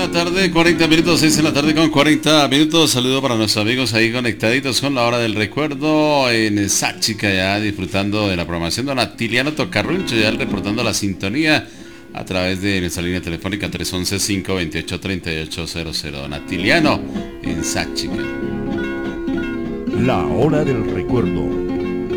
la tarde, 40 minutos, 6 de la tarde con 40 minutos. Saludo para nuestros amigos ahí conectaditos con la hora del recuerdo en Sáchica, ya disfrutando de la programación. Don Atiliano Tocarruncho, ya reportando la sintonía a través de nuestra línea telefónica 311-528-3800. Don Atiliano en Sáchica. La hora del recuerdo.